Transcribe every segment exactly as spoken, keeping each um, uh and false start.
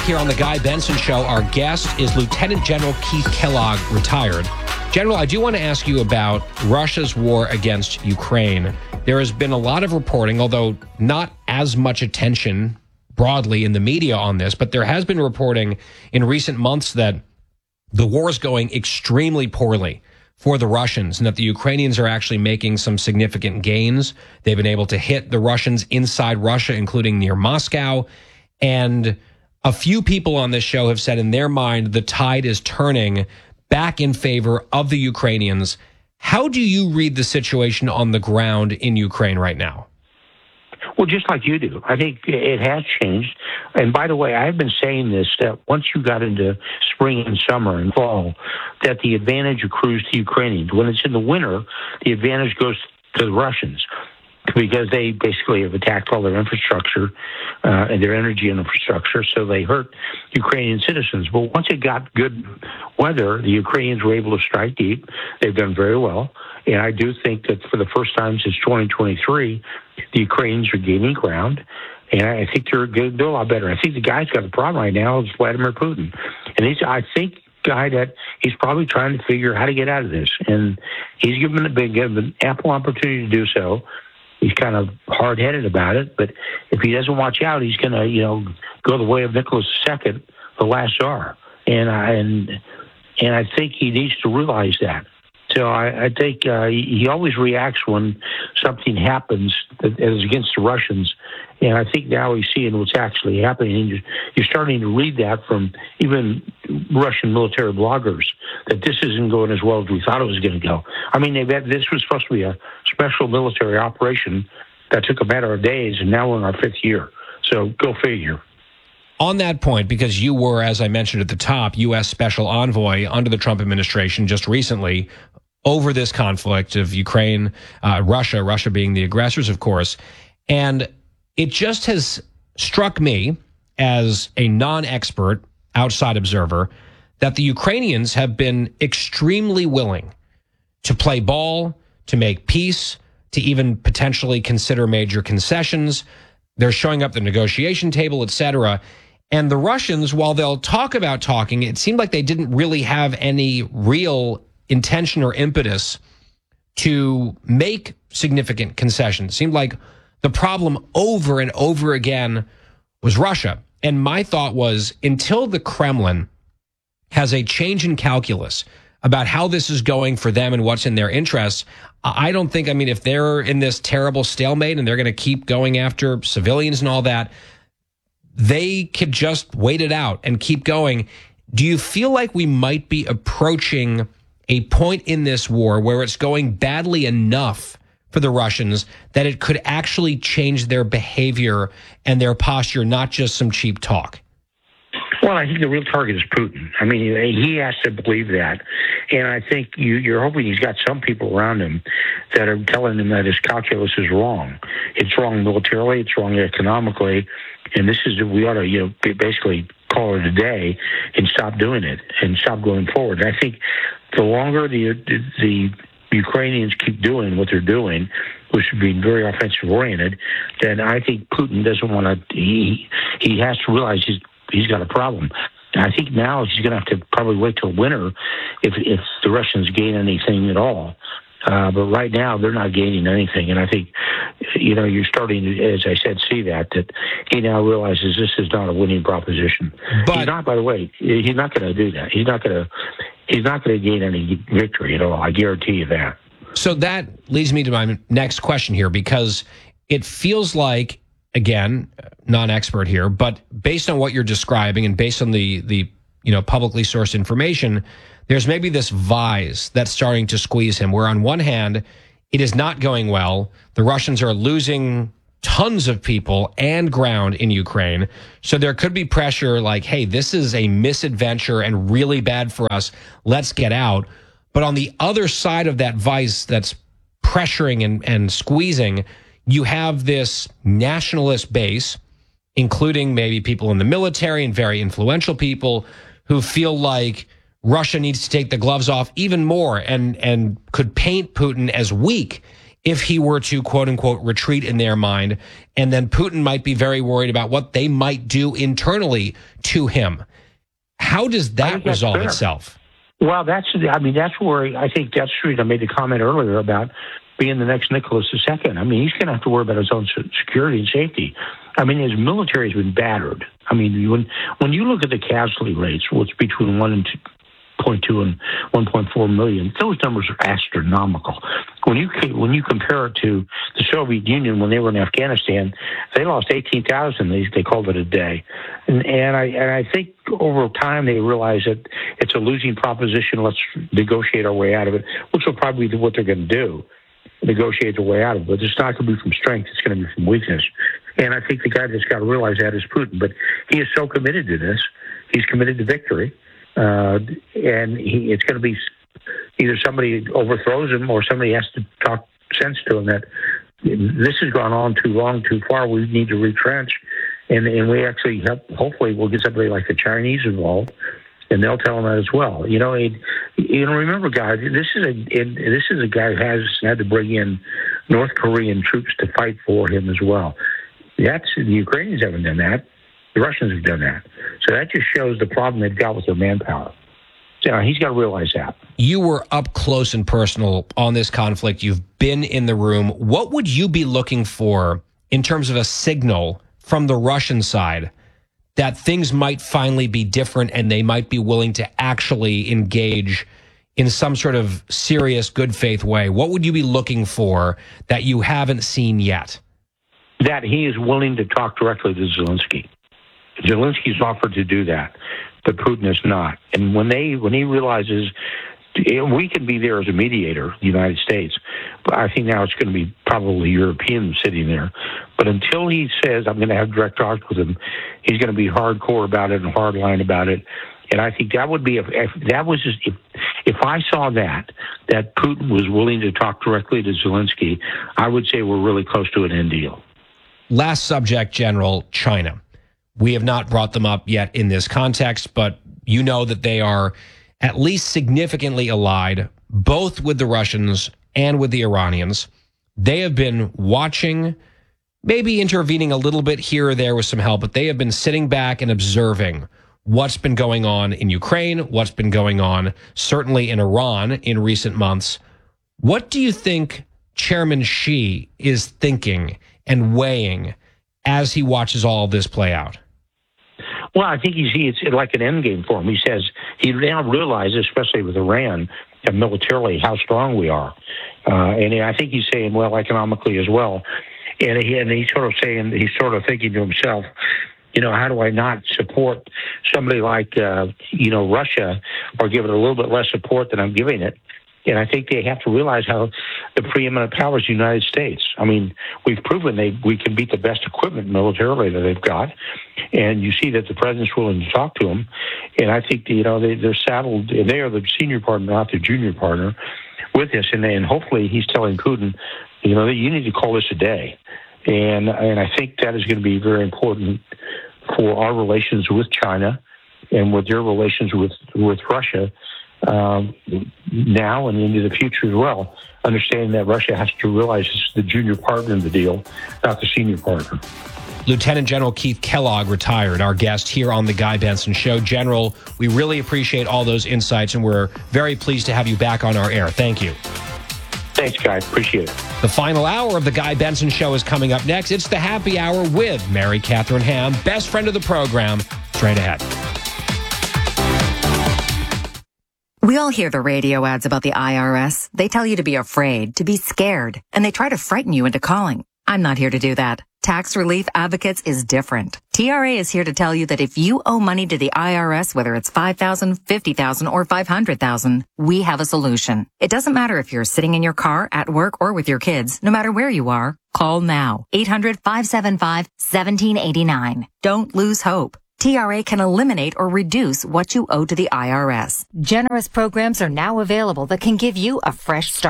here on the Guy Benson Show. Our guest is Lieutenant General Keith Kellogg, retired. General, I do want to ask you about Russia's war against Ukraine. There has been a lot of reporting, although not as much attention broadly in the media on this, but there has been reporting in recent months that the war is going extremely poorly for the Russians and that the Ukrainians are actually making some significant gains. They've been able to hit the Russians inside Russia, including near Moscow. And a few people on this show have said in their mind the tide is turning back in favor of the Ukrainians. How do you read the situation on the ground in Ukraine right now? Well, just like you do. I think it has changed. And by the way, I've been saying this, that once you got into spring and summer and fall, that the advantage accrues to Ukrainians. When it's in the winter, the advantage goes to the Russians because they basically have attacked all their infrastructure uh, and their energy infrastructure, so they hurt Ukrainian citizens. But once it got good weather, the Ukrainians were able to strike deep. They've done very well. And I do think that for the first time since twenty twenty-three, the Ukrainians are gaining ground. And I think they're going to do a lot better. I think the guy's got a problem right now is Vladimir Putin. And he's, I think, guy that he's probably trying to figure how to get out of this. And he's given a big, given ample opportunity to do so. He's kind of hard-headed about it, but if he doesn't watch out, he's going to, you know, go the way of Nicholas the Second, the last Tsar. And I and and I think he needs to realize that. So I, I think uh, he, he always reacts when something happens that is against the Russians, and I think now he's seeing what's actually happening. And you're, you're starting to read that from even Russian military bloggers, that this isn't going as well as we thought it was going to go. I mean, they've had, this was supposed to be a special military operation that took a matter of days, and now we're in our fifth year. So go figure. On that point, because you were, as I mentioned at the top, U S Special Envoy under the Trump administration just recently over this conflict of Ukraine, uh, Russia, Russia being the aggressors, of course. And it just has struck me as a non-expert outside observer that the Ukrainians have been extremely willing to play ball, to make peace, to even potentially consider major concessions. They're showing up at the negotiation table, et cetera. And the Russians, while they'll talk about talking, it seemed like they didn't really have any real intention or impetus to make significant concessions. It seemed like the problem over and over again was Russia. And my thought was, until the Kremlin has a change in calculus about how this is going for them and what's in their interests, I don't think, I mean, if they're in this terrible stalemate and they're going to keep going after civilians and all that, they could just wait it out and keep going. Do you feel like we might be approaching a point in this war where it's going badly enough for the Russians that it could actually change their behavior and their posture, not just some cheap talk? Well, I think the real target is Putin. I mean, he has to believe that. And I think you, you're hoping he's got some people around him that are telling him that his calculus is wrong. It's wrong militarily, it's wrong economically, and this is, we ought to, you know, basically call it a day and stop doing it and stop going forward. And I think the longer the, the, the Ukrainians keep doing what they're doing, which is being very offensive oriented, then I think Putin doesn't want to, he, he has to realize he's, he's got a problem. And I think now he's going to have to probably wait till winter if, if the Russians gain anything at all. Uh, but right now, they're not gaining anything. And I think, you know, you're starting to, as I said, see that, that he now realizes this is not a winning proposition. But he's not, by the way, he's not going to do that. He's not going to, he's not going to gain any victory at all. I guarantee you that. So that leads me to my next question here, because it feels like, again, non-expert here, but based on what you're describing and based on the, the, you know, publicly sourced information, there's maybe this vise that's starting to squeeze him, where on one hand, it is not going well. The Russians are losing tons of people and ground in Ukraine. So there could be pressure like, hey, this is a misadventure and really bad for us. Let's get out. But on the other side of that vise that's pressuring and, and squeezing, you have this nationalist base, including maybe people in the military and very influential people who feel like Russia needs to take the gloves off even more and, and could paint Putin as weak if he were to, quote unquote, retreat in their mind. And then Putin might be very worried about what they might do internally to him. How does that resolve fair. itself? Well, that's, I mean, that's where I think that's true. I made the comment earlier about being the next Nicholas the Second. I mean, he's going to have to worry about his own security and safety. I mean, his military has been battered. I mean, when when you look at the casualty rates, what's between one and two point two and one point four million, those numbers are astronomical. When you when you compare it to the Soviet Union when they were in Afghanistan, they lost eighteen thousand. They they called it a day, and and I and I think over time they realized that it's a losing proposition. Let's negotiate our way out of it, which will probably be what they're going to do, negotiate their way out of it. But it's not going to be from strength; it's going to be from weakness. And I think the guy that's got to realize that is Putin. But he is so committed to this; he's committed to victory. Uh, and he, it's going to be either somebody overthrows him or somebody has to talk sense to him that this has gone on too long, too far. We need to retrench. And, and we actually help, hopefully we'll get somebody like the Chinese involved, and they'll tell him that as well. You know, it, you know, remember, guys, this is a it, this is a guy who has had to bring in North Korean troops to fight for him as well. That's the Ukrainians haven't done that. The Russians have done that. So that just shows the problem they've got with their manpower. So he's got to realize that. You were up close and personal on this conflict. You've been in the room. What would you be looking for in terms of a signal from the Russian side that things might finally be different and they might be willing to actually engage in some sort of serious good faith way? What would you be looking for that you haven't seen yet? That he is willing to talk directly to Zelensky. Zelensky's offered to do that, but Putin is not. And when they, when he realizes we can be there as a mediator, the United States, but I think now it's going to be probably Europeans sitting there. But until he says, I'm going to have direct talks with him, he's going to be hardcore about it and hardline about it. And I think that would be, if, if that was just, if, if I saw that, that Putin was willing to talk directly to Zelensky, I would say we're really close to an end deal. Last subject, General, China. We have not brought them up yet in this context, but you know that they are at least significantly allied, both with the Russians and with the Iranians. They have been watching, maybe intervening a little bit here or there with some help, but they have been sitting back and observing what's been going on in Ukraine, what's been going on certainly in Iran in recent months. What do you think Chairman Xi is thinking and weighing as he watches all of this play out? Well, I think he's, it's like an end game for him. He says he now realizes, especially with Iran, and militarily, how strong we are. Uh, and I think he's saying, well, economically as well. And, he, and he's sort of saying, he's sort of thinking to himself, you know, how do I not support somebody like, uh, you know, Russia, or give it a little bit less support than I'm giving it? And I think they have to realize how the preeminent power is the United States. I mean, we've proven they we can beat the best equipment militarily that they've got. And you see that the president's willing to talk to them. And I think, you know, they, they're saddled, and they are the senior partner, not the junior partner, with this. And, and hopefully he's telling Putin, you know, that you need to call this a day. And, and I think that is going to be very important for our relations with China and with their relations with, with Russia. Um, now and into the future as well, understanding that Russia has to realize it's the junior partner in the deal, not the senior partner. Lieutenant General Keith Kellogg, retired, our guest here on The Guy Benson Show. General, we really appreciate all those insights, and we're very pleased to have you back on our air. Thank you. Thanks, Guy. Appreciate it. The final hour of The Guy Benson Show is coming up next. It's the happy hour with Mary Catherine Ham, best friend of the program. Straight ahead. We all hear the radio ads about the I R S. They tell you to be afraid, to be scared, and they try to frighten you into calling. I'm not here to do that. Tax Relief Advocates is different. T R A is here to tell you that if you owe money to the I R S, whether it's five thousand dollars, fifty thousand dollars, or five hundred thousand dollars, we have a solution. It doesn't matter if you're sitting in your car, at work, or with your kids. No matter where you are, call now. eight hundred, five seven five, one seven eight nine. Don't lose hope. T R A can eliminate or reduce what you owe to the I R S. Generous programs are now available that can give you a fresh start.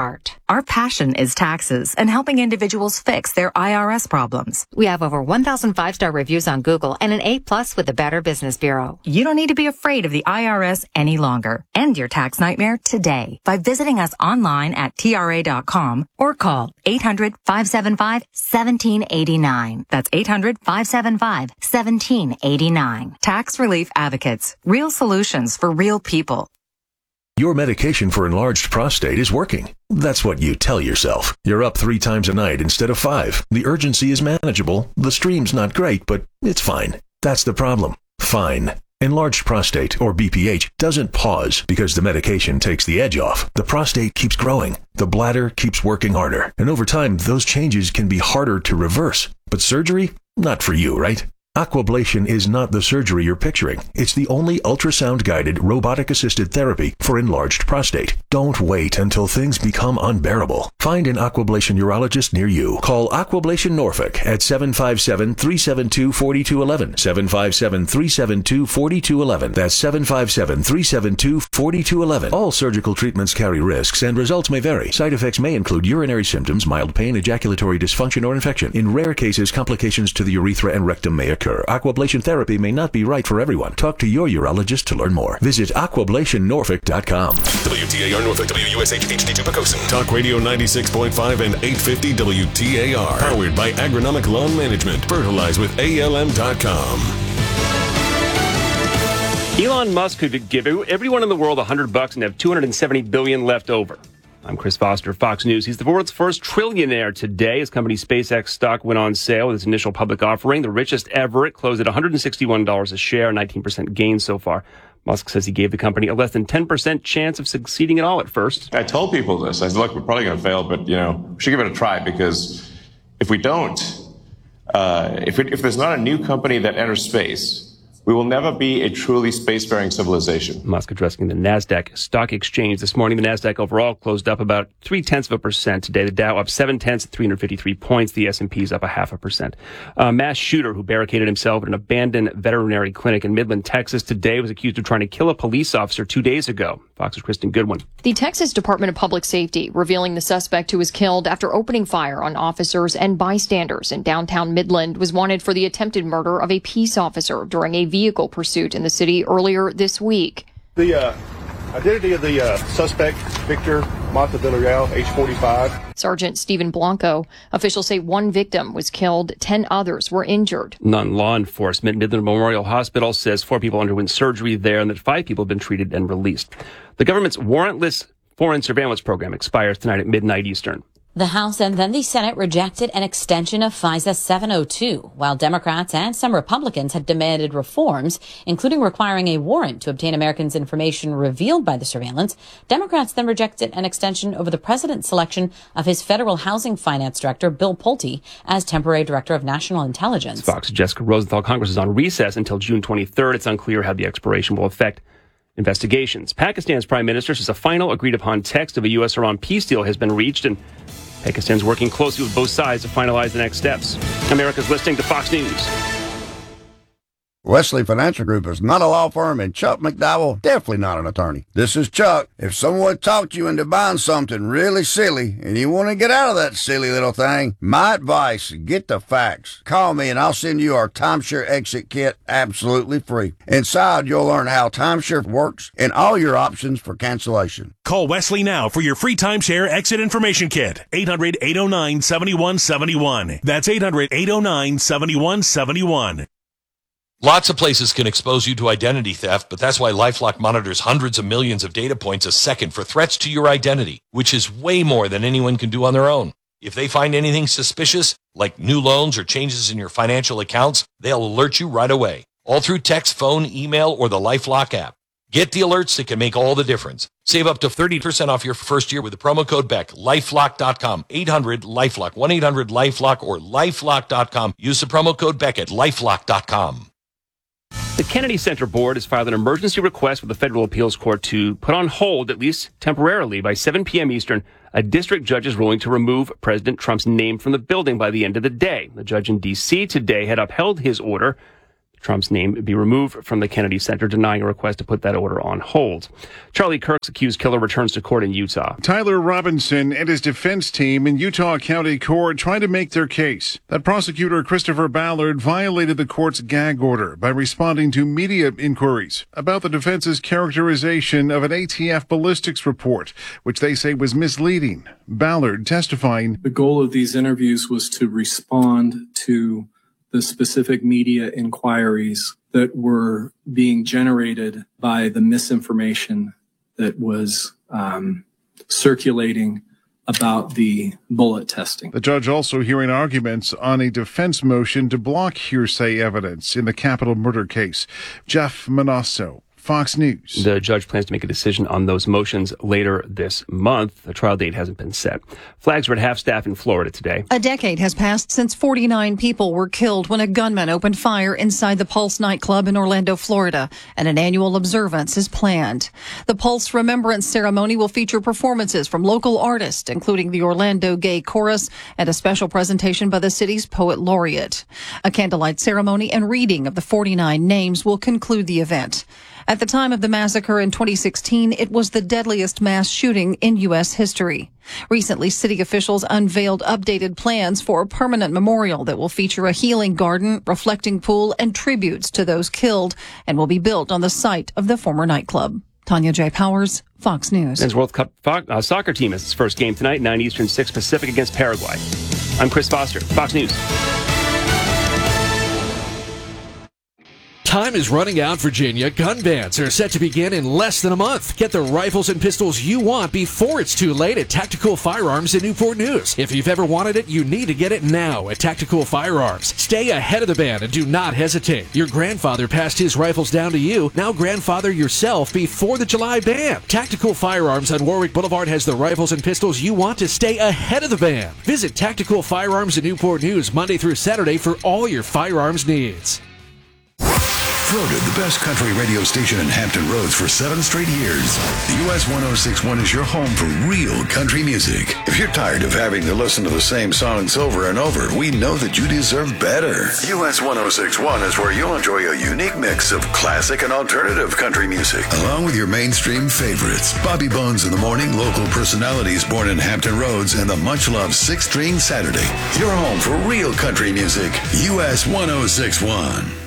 Our passion is taxes and helping individuals fix their I R S problems. We have over one thousand five-star reviews on Google and an A plus with the Better Business Bureau. You don't need to be afraid of the I R S any longer. End your tax nightmare today by visiting us online at T R A dot com or call eight hundred, five seven five, one seven eight nine. That's eight hundred, five seven five, one seven eight nine. Tax Relief Advocates. Real solutions for real people. Your medication for enlarged prostate is working. That's what you tell yourself. You're up three times a night instead of five. The urgency is manageable. The stream's not great, but it's fine. That's the problem. Fine. Enlarged prostate, or B P H, doesn't pause because the medication takes the edge off. The prostate keeps growing. The bladder keeps working harder. And over time, those changes can be harder to reverse. But surgery? Not for you, right? Aquablation is not the surgery you're picturing. It's the only ultrasound-guided, robotic-assisted therapy for enlarged prostate. Don't wait until things become unbearable. Find an Aquablation urologist near you. Call Aquablation Norfolk at seven five seven, three seven two, four two one one. seven five seven, three seven two, four two one one. That's seven five seven, three seven two, four two one one. All surgical treatments carry risks, and results may vary. Side effects may include urinary symptoms, mild pain, ejaculatory dysfunction, or infection. In rare cases, complications to the urethra and rectum may occur. Aquablation therapy may not be right for everyone. Talk to your urologist to learn more. Visit aquablation norfolk dot com. W T A R Norfolk, W U S H H D two Pocosin. Talk Radio ninety-six point five and eight fifty W T A R. Powered by Agronomic Lawn Management. Fertilize with A L M dot com. Elon Musk could give everyone in the world one hundred bucks and have two hundred seventy billion dollars left over. I'm Chris Foster, Fox News. He's the world's first trillionaire today. His company SpaceX stock went on sale with its initial public offering, the richest ever. It closed at one hundred sixty-one dollars a share, nineteen percent gain so far. Musk says he gave the company a less than ten percent chance of succeeding at all at first. I told people this. I said, look, we're probably going to fail, but, you know, we should give it a try, because if we don't, uh, if, it, if there's not a new company that enters space, we will never be a truly spacefaring civilization. Musk addressing the NASDAQ stock exchange this morning. The NASDAQ overall closed up about three-tenths of a percent today. The Dow up seven-tenths at three hundred fifty-three points. The S and P is up a half a percent. A mass shooter who barricaded himself at an abandoned veterinary clinic in Midland, Texas today was accused of trying to kill a police officer two days ago. Fox's Kristen Goodwin. The Texas Department of Public Safety revealing the suspect who was killed after opening fire on officers and bystanders in downtown Midland was wanted for the attempted murder of a peace officer during a vehicle pursuit in the city earlier this week. The uh, identity of the uh, suspect, Victor Mata Villarreal, age forty-five. Sergeant Stephen Blanco. Officials say one victim was killed, ten others were injured. Non-law enforcement. Midland Memorial Hospital says four people underwent surgery there and that five people have been treated and released. The government's warrantless foreign surveillance program expires tonight at midnight Eastern. The House and then the Senate rejected an extension of FISA seven oh two, while Democrats and some Republicans had demanded reforms, including requiring a warrant to obtain Americans' information revealed by the surveillance. Democrats then rejected an extension over the president's selection of his federal housing finance director, Bill Pulte, as temporary director of national intelligence. Fox Jessica Rosenthal. Congress is on recess until June twenty-third. It's unclear how the expiration will affect investigations. Pakistan's prime minister says a final agreed-upon text of a U S Iran peace deal has been reached, and Pakistan's working closely with both sides to finalize the next steps. America's listening to Fox News. Wesley Financial Group is not a law firm, and Chuck McDowell definitely not an attorney. This is Chuck. If someone talked you into buying something really silly and you want to get out of that silly little thing, my advice, get the facts. Call me and I'll send you our timeshare exit kit absolutely free. Inside, you'll learn how timeshare works and all your options for cancellation. Call Wesley now for your free timeshare exit information kit. eight hundred, eight oh nine, seven one seven one. That's eight hundred, eight oh nine, seven one seven one. Lots of places can expose you to identity theft, but that's why LifeLock monitors hundreds of millions of data points a second for threats to your identity, which is way more than anyone can do on their own. If they find anything suspicious, like new loans or changes in your financial accounts, they'll alert you right away, all through text, phone, email, or the LifeLock app. Get the alerts that can make all the difference. Save up to thirty percent off your first year with the promo code Beck. LifeLock dot com. eight hundred LifeLock. one eight hundred LifeLock or LifeLock dot com. Use the promo code Beck at LifeLock dot com. The Kennedy Center Board has filed an emergency request with the Federal Appeals Court to put on hold, at least temporarily, by seven p.m. Eastern, a district judge's ruling to remove President Trump's name from the building by the end of the day. The judge in D C today had upheld his order. Trump's name be removed from the Kennedy Center, denying a request to put that order on hold. Charlie Kirk's accused killer returns to court in Utah. Tyler Robinson and his defense team in Utah County Court trying to make their case that prosecutor Christopher Ballard violated the court's gag order by responding to media inquiries about the defense's characterization of an A T F ballistics report, which they say was misleading. Ballard testifying. The goal of these interviews was to respond to the specific media inquiries that were being generated by the misinformation that was um, circulating about the bullet testing. The judge also hearing arguments on a defense motion to block hearsay evidence in the capital murder case. Jeff Manasso, Fox News. The judge plans to make a decision on those motions later this month. The trial date hasn't been set. Flags were at half-staff in Florida today. A decade has passed since forty-nine people were killed when a gunman opened fire inside the Pulse nightclub in Orlando, Florida, and an annual observance is planned. The Pulse Remembrance Ceremony will feature performances from local artists, including the Orlando Gay Chorus, and a special presentation by the city's poet laureate. A candlelight ceremony and reading of the forty-nine names will conclude the event. At the time of the massacre in twenty sixteen, it was the deadliest mass shooting in U S history. Recently, city officials unveiled updated plans for a permanent memorial that will feature a healing garden, reflecting pool, and tributes to those killed, and will be built on the site of the former nightclub. Tanya J. Powers, Fox News. Men's World Cup uh, soccer team has its first game tonight, nine Eastern, six Pacific against Paraguay. I'm Chris Foster, Fox News. Time is running out, Virginia. Gun bans are set to begin in less than a month. Get the rifles and pistols you want before it's too late at Tactical Firearms in Newport News. If you've ever wanted it, you need to get it now at Tactical Firearms. Stay ahead of the ban and do not hesitate. Your grandfather passed his rifles down to you. Now grandfather yourself before the July ban. Tactical Firearms on Warwick Boulevard has the rifles and pistols you want to stay ahead of the ban. Visit Tactical Firearms in Newport News Monday through Saturday for all your firearms needs. Voted the best country radio station in Hampton Roads for seven straight years. The U S one oh six point one is your home for real country music. If you're tired of having to listen to the same songs over and over, we know that you deserve better. U S one oh six point one is where you'll enjoy a unique mix of classic and alternative country music, along with your mainstream favorites. Bobby Bones in the Morning, local personalities born in Hampton Roads, and the much-loved Six String Saturday. Your home for real country music. U S one oh six point one.